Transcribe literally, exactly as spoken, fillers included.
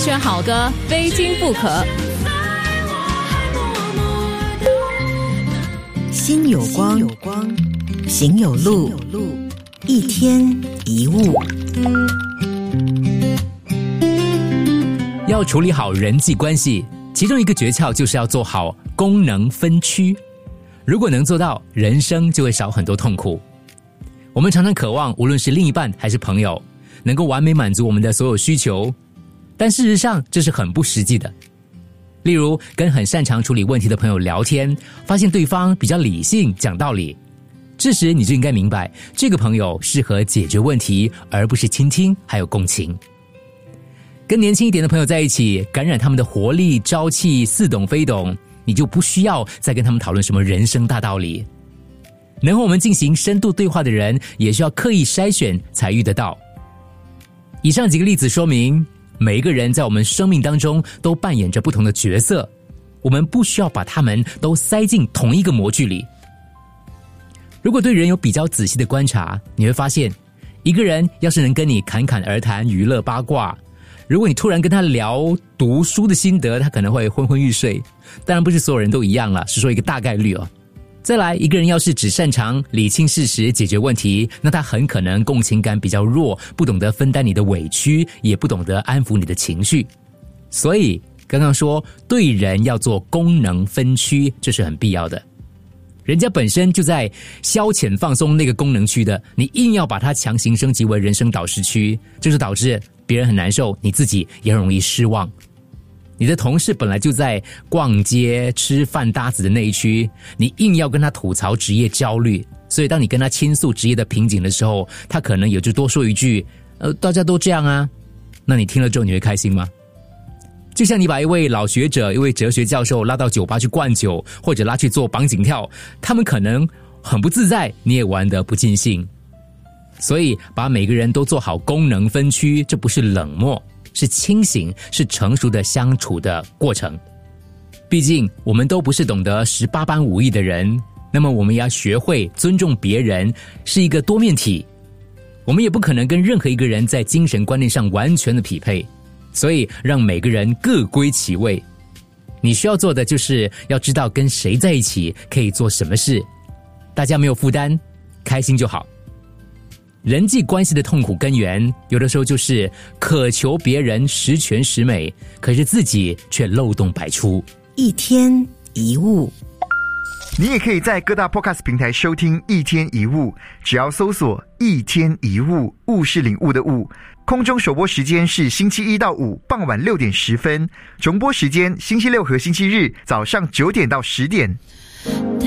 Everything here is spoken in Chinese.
选好歌，非听不可。 心有光，行有路，一天一物。 要处理好人际关系，其中一个诀窍就是要做好功能分区。如果能做到，人生就会少很多痛苦。我们常常渴望，无论是另一半还是朋友，能够完美满足我们的所有需求，但事实上这是很不实际的。例如，跟很擅长处理问题的朋友聊天，发现对方比较理性、讲道理，这时你就应该明白，这个朋友适合解决问题，而不是倾听还有共情。跟年轻一点的朋友在一起，感染他们的活力、朝气、似懂非懂，你就不需要再跟他们讨论什么人生大道理。能和我们进行深度对话的人，也需要刻意筛选才遇得到。以上几个例子说明，每一个人在我们生命当中都扮演着不同的角色，我们不需要把他们都塞进同一个模具里。如果对人有比较仔细的观察，你会发现，一个人要是能跟你侃侃而谈、娱乐八卦，如果你突然跟他聊读书的心得，他可能会昏昏欲睡。当然不是所有人都一样了，是说一个大概率哦。再来，一个人要是只擅长理清事实、解决问题，那他很可能共情感比较弱，不懂得分担你的委屈，也不懂得安抚你的情绪。所以刚刚说对人要做功能分区，这是很必要的。人家本身就在消遣放松那个功能区的，你硬要把它强行升级为人生导师区，就是导致别人很难受，你自己也很容易失望。你的同事本来就在逛街、吃饭搭子的那一区，你硬要跟他吐槽职业焦虑，所以当你跟他倾诉职业的瓶颈的时候，他可能也就多说一句呃，大家都这样啊。那你听了之后你会开心吗？就像你把一位老学者、一位哲学教授拉到酒吧去灌酒，或者拉去做绑颈跳，他们可能很不自在，你也玩得不尽兴。所以把每个人都做好功能分区，这不是冷漠，是清醒，是成熟的相处的过程。毕竟我们都不是懂得十八般武艺的人，那么我们也要学会尊重别人，是一个多面体。我们也不可能跟任何一个人在精神观念上完全的匹配，所以让每个人各归其位。你需要做的就是要知道跟谁在一起可以做什么事，大家没有负担，开心就好。人际关系的痛苦根源，有的时候就是渴求别人十全十美，可是自己却漏洞百出。 一天一物。 你也可以在各大 podcast 平台收听一天一物，只要搜索一天一物，物是领悟的物。空中首播时间是星期一到五傍晚六点十分，重播时间星期六和星期日早上九点到十点。